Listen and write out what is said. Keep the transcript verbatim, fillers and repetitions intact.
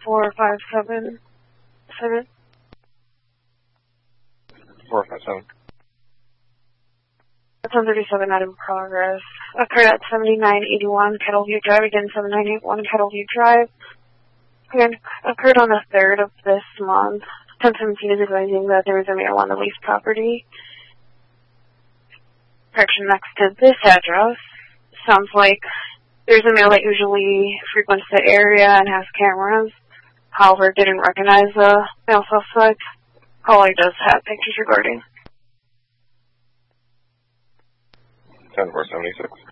four five seven seven. four five seven. That's one thirty-seven, not in progress. Occurred at seventy-nine eighty-one Kettleview Drive, again seven nine eight one Kettleview Drive. Again, occurred on the third of this month. ten seventeen is advising that there is a marijuana lease property. Correction, next to this address. Sounds like there's a male that usually frequents the area and has cameras. However, didn't recognize the male suspect. Caller does have pictures regarding. ten four seventy-six.